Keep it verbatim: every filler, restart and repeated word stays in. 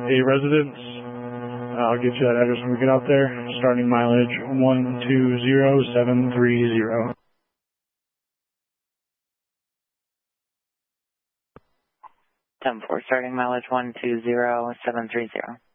a residence. I'll get you that address when we get out there. Starting mileage one two zero seven three zero. ten four, starting mileage one two zero seven three zero.